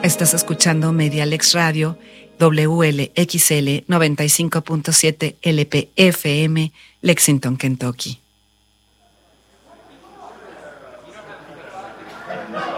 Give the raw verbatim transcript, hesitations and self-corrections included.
Estás escuchando Medialex Radio, W L X L noventa y cinco punto siete L P F M, Lexington, Kentucky.